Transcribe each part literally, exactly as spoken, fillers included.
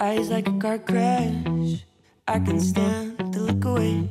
eyes like a car crash. I can stand to look away.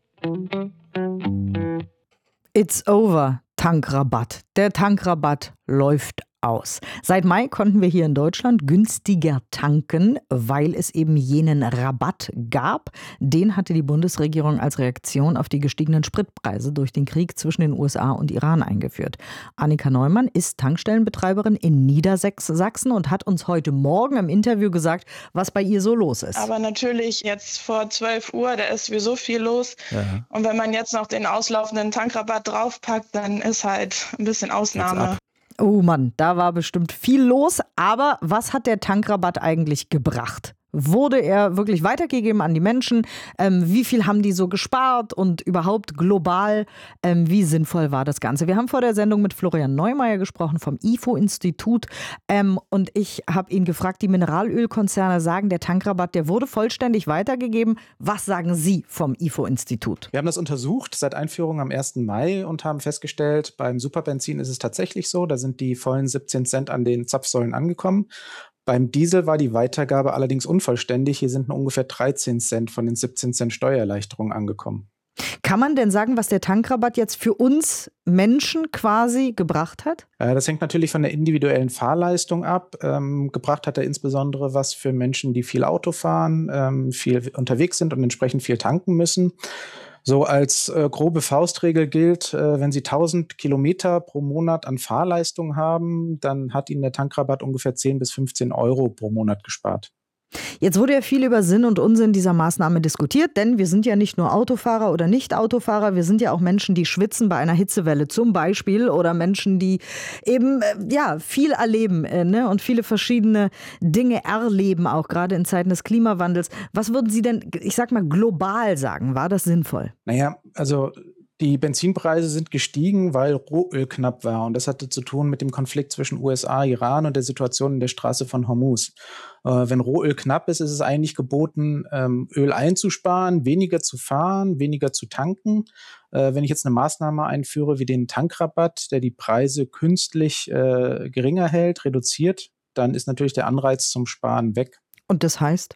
It's over. Tankrabatt. Der Tankrabatt läuft aus. Seit Mai konnten wir hier in Deutschland günstiger tanken, weil es eben jenen Rabatt gab. Den hatte die Bundesregierung als Reaktion auf die gestiegenen Spritpreise durch den Krieg zwischen den U S A und Iran eingeführt. Annika Neumann ist Tankstellenbetreiberin in Niedersachsen und hat uns heute Morgen im Interview gesagt, was bei ihr so los ist. Aber natürlich jetzt vor zwölf Uhr, da ist sowieso viel los. Ja. Und wenn man jetzt noch den auslaufenden Tankrabatt draufpackt, dann ist halt ein bisschen Ausnahme. Oh Mann, da war bestimmt viel los. Aber was hat der Tankrabatt eigentlich gebracht? Wurde er wirklich weitergegeben an die Menschen? Ähm, wie viel haben die so gespart? Und überhaupt global, ähm, wie sinnvoll war das Ganze? Wir haben vor der Sendung mit Florian Neumeier gesprochen vom I F O-Institut. Ähm, und ich habe ihn gefragt, die Mineralölkonzerne sagen, der Tankrabatt, der wurde vollständig weitergegeben. Was sagen Sie vom I F O-Institut? Wir haben das untersucht seit Einführung am ersten Mai und haben festgestellt, beim Superbenzin ist es tatsächlich so, da sind die vollen siebzehn Cent an den Zapfsäulen angekommen. Beim Diesel war die Weitergabe allerdings unvollständig. Hier sind nur ungefähr dreizehn Cent von den siebzehn Cent Steuererleichterung angekommen. Kann man denn sagen, was der Tankrabatt jetzt für uns Menschen quasi gebracht hat? Das hängt natürlich von der individuellen Fahrleistung ab. Ähm, gebracht hat er insbesondere was für Menschen, die viel Auto fahren, ähm, viel unterwegs sind und entsprechend viel tanken müssen. So als äh, grobe Faustregel gilt, äh, wenn Sie tausend Kilometer pro Monat an Fahrleistung haben, dann hat Ihnen der Tankrabatt ungefähr zehn bis fünfzehn Euro pro Monat gespart. Jetzt wurde ja viel über Sinn und Unsinn dieser Maßnahme diskutiert, denn wir sind ja nicht nur Autofahrer oder Nicht-Autofahrer, wir sind ja auch Menschen, die schwitzen bei einer Hitzewelle zum Beispiel oder Menschen, die eben ja viel erleben äh, ne? und viele verschiedene Dinge erleben, auch gerade in Zeiten des Klimawandels. Was würden Sie denn, ich sag mal, global sagen? War das sinnvoll? Naja, also die Benzinpreise sind gestiegen, weil Rohöl knapp war. Und das hatte zu tun mit dem Konflikt zwischen U S A, Iran und der Situation in der Straße von Hormuz. Äh, wenn Rohöl knapp ist, ist es eigentlich geboten, ähm, Öl einzusparen, weniger zu fahren, weniger zu tanken. Äh, wenn ich jetzt eine Maßnahme einführe wie den Tankrabatt, der die Preise künstlich äh, geringer hält, reduziert, dann ist natürlich der Anreiz zum Sparen weg. Und das heißt?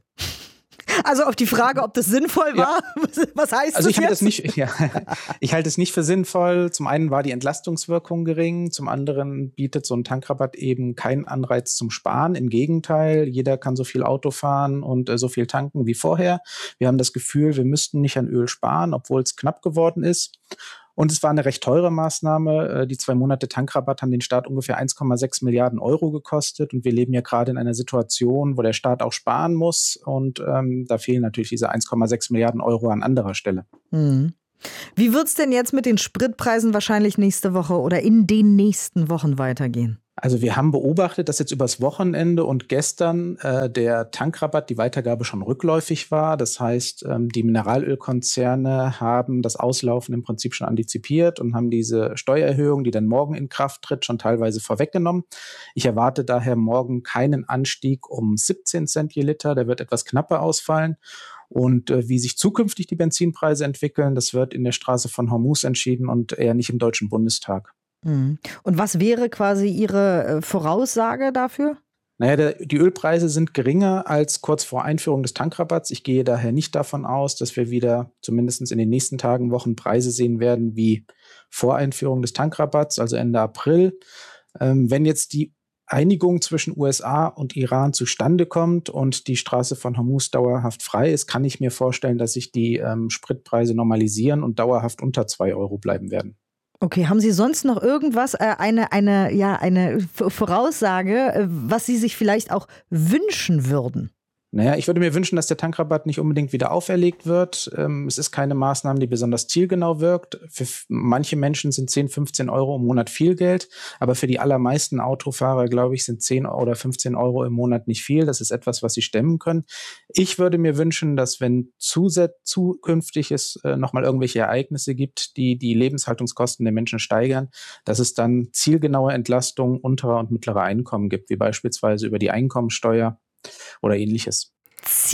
Also auf die Frage, ob das sinnvoll war, ja. Was heißt also das ich halte jetzt? Es nicht, ja, ich halte es nicht für sinnvoll. Zum einen war die Entlastungswirkung gering, zum anderen bietet so ein Tankrabatt eben keinen Anreiz zum Sparen. Im Gegenteil, jeder kann so viel Auto fahren und äh, so viel tanken wie vorher. Wir haben das Gefühl, wir müssten nicht an Öl sparen, obwohl es knapp geworden ist. Und es war eine recht teure Maßnahme. Die zwei Monate Tankrabatt haben den Staat ungefähr eins Komma sechs Milliarden Euro gekostet. Und wir leben ja gerade in einer Situation, wo der Staat auch sparen muss. Und ähm, da fehlen natürlich diese eins Komma sechs Milliarden Euro an anderer Stelle. Mhm. Wie wird es denn jetzt mit den Spritpreisen wahrscheinlich nächste Woche oder in den nächsten Wochen weitergehen? Also wir haben beobachtet, dass jetzt übers Wochenende und gestern äh, der Tankrabatt, die Weitergabe schon rückläufig war. Das heißt, ähm, die Mineralölkonzerne haben das Auslaufen im Prinzip schon antizipiert und haben diese Steuererhöhung, die dann morgen in Kraft tritt, schon teilweise vorweggenommen. Ich erwarte daher morgen keinen Anstieg um siebzehn Cent je Liter. Der wird etwas knapper ausfallen. Und äh, wie sich zukünftig die Benzinpreise entwickeln, das wird in der Straße von Hormuz entschieden und eher nicht im Deutschen Bundestag. Und was wäre quasi Ihre Voraussage dafür? Naja, der, die Ölpreise sind geringer als kurz vor Einführung des Tankrabatts. Ich gehe daher nicht davon aus, dass wir wieder zumindest in den nächsten Tagen, Wochen Preise sehen werden wie vor Einführung des Tankrabatts, also Ende April. Ähm, wenn jetzt die Einigung zwischen U S A und Iran zustande kommt und die Straße von Hormuz dauerhaft frei ist, kann ich mir vorstellen, dass sich die ähm, Spritpreise normalisieren und dauerhaft unter zwei Euro bleiben werden. Okay, haben Sie sonst noch irgendwas, äh, eine, eine, ja, eine Voraussage, äh, was Sie sich vielleicht auch wünschen würden? Naja, ich würde mir wünschen, dass der Tankrabatt nicht unbedingt wieder auferlegt wird. Ähm, es ist keine Maßnahme, die besonders zielgenau wirkt. Für manche Menschen sind zehn, fünfzehn Euro im Monat viel Geld. Aber für die allermeisten Autofahrer, glaube ich, sind zehn oder fünfzehn Euro im Monat nicht viel. Das ist etwas, was sie stemmen können. Ich würde mir wünschen, dass wenn zusä- zukünftig es äh, nochmal irgendwelche Ereignisse gibt, die die Lebenshaltungskosten der Menschen steigern, dass es dann zielgenaue Entlastungen unterer und mittlerer Einkommen gibt, wie beispielsweise über die Einkommensteuer oder ähnliches.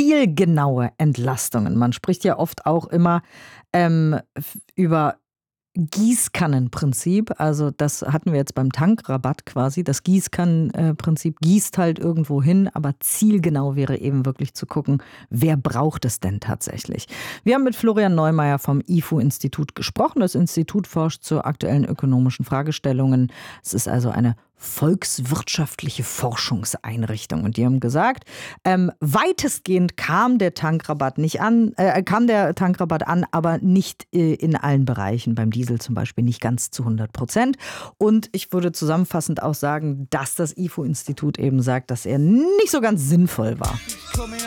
Zielgenaue Entlastungen. Man spricht ja oft auch immer ähm, über Gießkannenprinzip. Also das hatten wir jetzt beim Tankrabatt quasi. Das Gießkannenprinzip gießt halt irgendwo hin, aber zielgenau wäre eben wirklich zu gucken, wer braucht es denn tatsächlich. Wir haben mit Florian Neumeier vom I F U-Institut gesprochen. Das Institut forscht zu aktuellen ökonomischen Fragestellungen. Es ist also eine volkswirtschaftliche Forschungseinrichtung. Und die haben gesagt, ähm, weitestgehend kam der Tankrabatt nicht an, äh, kam der Tankrabatt an, aber nicht äh, in allen Bereichen. Beim Diesel zum Beispiel nicht ganz zu hundert Prozent. Und ich würde zusammenfassend auch sagen, dass das I F U-Institut eben sagt, dass er nicht so ganz sinnvoll war.